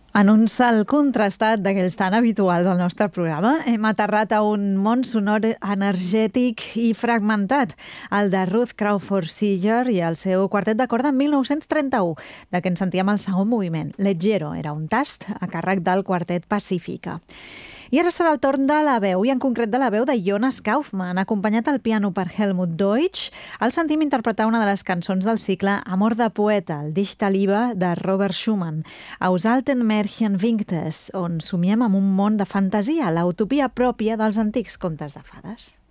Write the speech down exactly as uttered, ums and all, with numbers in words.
En un salt contrastat d'aquells tan habituals al nostre programa, hem aterrat a un món sonor energètic i fragmentat, el de Ruth Crawford Seeger i el seu quartet de corda en mil nou-cents trenta-u, de què en sentíem el segon moviment. Leggero era un tast a càrrec del quartet Pacífica. I ara serà el torn de la veu, i en concret de la veu de Jonas Kaufmann, acompanyat al piano per Helmut Deutsch. El sentim interpretar una de les cançons del cicle Amor de poeta, el Dichterliebe de Robert Schumann, Aus alten Märchen winkt es, on somiem amb un món de fantasia, l'utopia pròpia dels antics contes de fades.